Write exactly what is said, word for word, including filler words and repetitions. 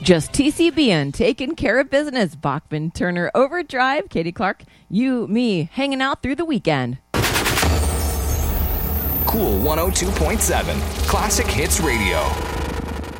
Just T C B N, taking care of business. Bachman Turner Overdrive. Katie Clark, you, me, hanging out through the weekend. Cool one oh two point seven, Classic Hits Radio.